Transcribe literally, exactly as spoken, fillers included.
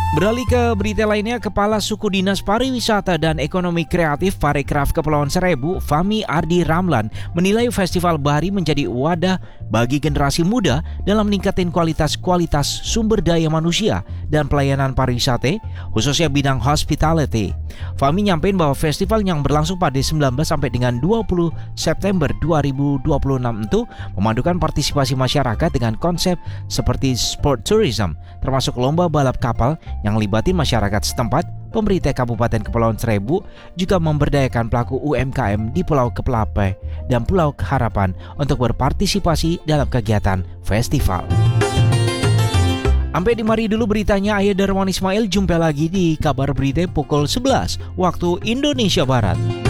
Beralih ke berita lainnya, Kepala Suku Dinas Pariwisata dan Ekonomi Kreatif Parekraf Kepulauan Seribu, Fahmi Ardi Ramlan, menilai Festival Bahari menjadi wadah bagi generasi muda dalam meningkatkan kualitas-kualitas sumber daya manusia dan pelayanan pariwisata, khususnya bidang hospitality. Fahmi nyampein bahwa festival yang berlangsung pada sembilan belas sampai dengan dua puluh September dua ribu dua puluh enam itu memadukan partisipasi masyarakat dengan konsep seperti sport tourism, termasuk lomba balap kapal yang libatin masyarakat setempat. Pemerintah Kabupaten Kepulauan Seribu juga memberdayakan pelaku U M K M di Pulau Kepelape dan Pulau Harapan untuk berpartisipasi dalam kegiatan festival. Sampai di mari dulu beritanya. Ayah Darmawan Ismail, jumpa lagi di kabar berita pukul sebelas waktu Indonesia Barat.